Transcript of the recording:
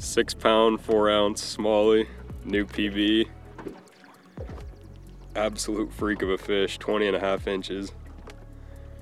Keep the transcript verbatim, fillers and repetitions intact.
Six pound, four ounce smallie, new P B. Absolute freak of a fish, twenty and a half inches.